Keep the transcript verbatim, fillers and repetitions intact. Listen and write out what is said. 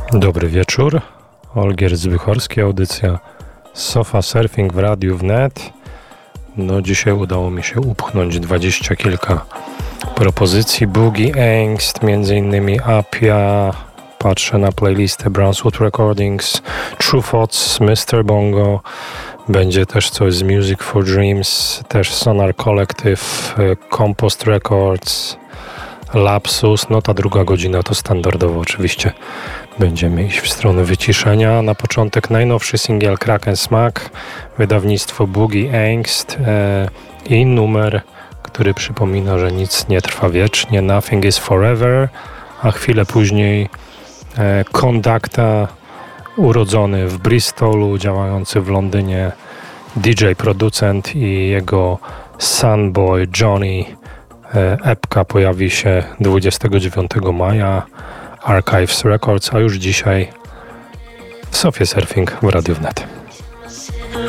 Dobry wieczór, Olgierd Zbychorski, audycja Sofa Surfing w Radiu Wnet. No dzisiaj udało mi się upchnąć dwadzieścia kilka propozycji. Boogie Angst, między innymi Apia, patrzę na playlistę Brownswood Recordings, True Thoughts, mister Bongo, będzie też coś z Music for Dreams, też Sonar Collective, Compost Records, Lapsus. No ta druga godzina to standardowo oczywiście będziemy iść w stronę wyciszenia. Na początek najnowszy singiel Kraken Smack, wydawnictwo Boogie Angst e, i numer, który przypomina, że nic nie trwa wiecznie, Nothing is Forever, a chwilę później e, Conducta, urodzony w Bristolu, działający w Londynie D J, producent i jego Sunboy Johnny. E, epka pojawi się dwudziestego dziewiątego maja, Archives Records, a już dzisiaj w Sofie Surfing w Radiu Wnet.